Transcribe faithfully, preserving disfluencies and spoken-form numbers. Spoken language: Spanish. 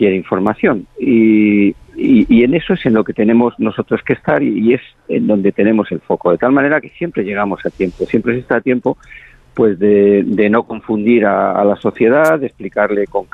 cualquier información. Y, y, y en eso es en lo que tenemos nosotros que estar y, y es en donde tenemos el foco. De tal manera que siempre llegamos a tiempo, siempre se está a tiempo pues de, de no confundir a, a la sociedad, de explicarle con